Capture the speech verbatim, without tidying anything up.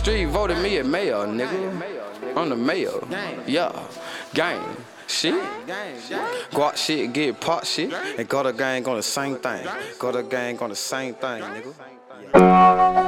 street voted me a mayor, nigga. I'm the mayor. Yeah. Gang. Shit. Guap shit, get pot shit. And got a gang on the same thing. Got a gang on the same thing, nigga. Yeah.